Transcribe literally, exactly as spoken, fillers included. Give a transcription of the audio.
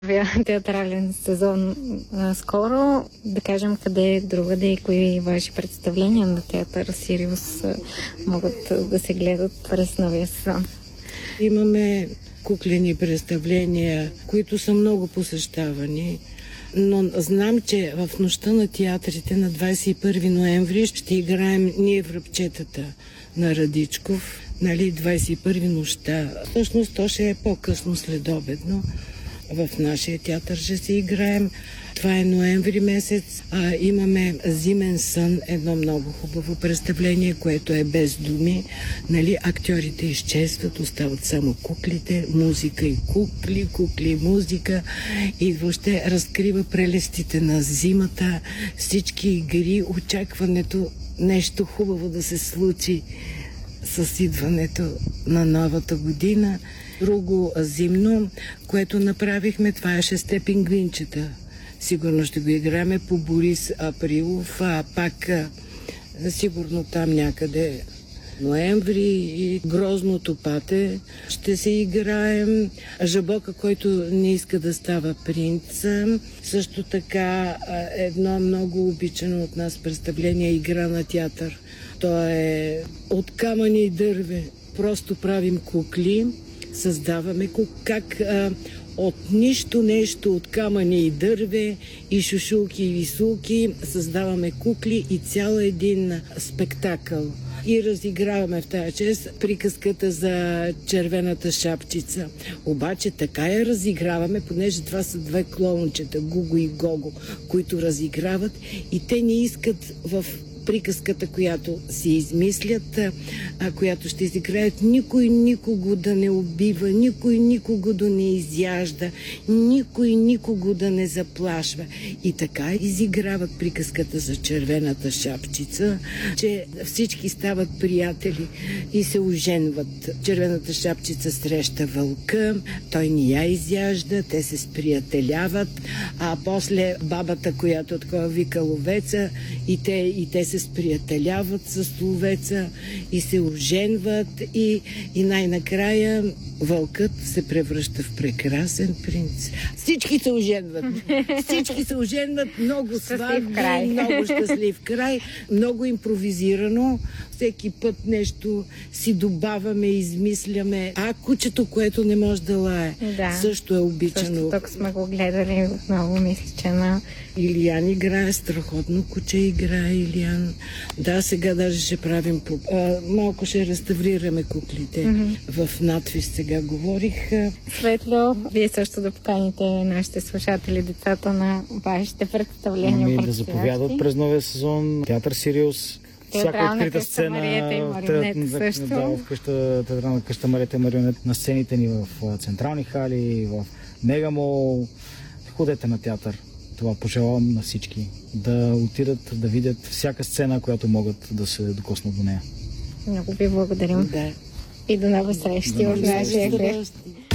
театрален сезон а, скоро. Да кажем къде е другаде и кои ваши представления на театър Сириус а, могат да се гледат през новия сезон. Имаме куклени представления, които са много посещавани. Но знам, че в нощта на театрите на двадесет и първи ноември ще играем Ние връбчетата на Радичков. Нали, двадесет и първи нощта. Всъщност то ще е по-късно следобедно. В нашия театър ще си играем. Това е ноември месец. А, имаме Зимен сън, едно много хубаво представление, което е без думи. Нали, актьорите изчезват, остават само куклите, музика и кукли, кукли и музика. И въобще разкрива прелестите на зимата, всички игри, очакването нещо хубаво да се случи с идването на новата година. Друго зимно, което направихме, това е Шесте пингвинчета. Сигурно ще го играме по Борис Априлов, а пак сигурно там някъде ноември и Грозното пате ще се играем. Жабока, който не иска да става принц. Също така едно много обичано от нас представление, игра на театър. То е от камъни и дърве. Просто правим кукли, създаваме кукли, как а, от нищо нещо, от камъни и дърве и шушулки и висулки създаваме кукли и цял един спектакъл. И разиграваме в тази чест приказката за червената шапчица. Обаче така я разиграваме, понеже това са две клоунчета, Гуго и Гого, които разиграват и те не искат в приказката, която си измислят, а, която ще изиграят, никой никого да не убива, никой никого да не изяжда, никой никого да не заплашва. И така изиграват приказката за червената шапчица, че всички стават приятели и се оженват. Червената шапчица среща вълка, той ни я изяжда, те се сприятеляват, а после бабата, която такова вика ловеца, и те, и те се сприятеляват с ловеца и се оженват и, и най-накрая вълкът се превръща в прекрасен принц. Всички се оженват. Всички се оженват. Много сватби, много щастлив край. Много импровизирано. Всеки път нещо си добавяме, измисляме. А кучето, което не може да лае, да, също е обичано. Също тук сме го гледали отново, мисля, че на... Илиян играе, страхотно куче играе Илиян. Да, сега даже ще правим... По... А, малко ще реставрираме куклите. Mm-hmm. В надпис сега говорих. Светло, вие също да поканите нашите слушатели, децата на вашите представления. Ами да заповядат през новия сезон. Театър Сириус. Всяка открита сцена, Марията и Марионет също. Да, в къща, театрална къща Марията и Марионет, на сцените ни в Централни хали, в Мегамол. Ходете на театър. Това пожелавам на всички. Да отидат, да видят всяка сцена, която могат да се докоснат до нея. Много ви благодарим. Да. И до нови срещи в нашия ефир.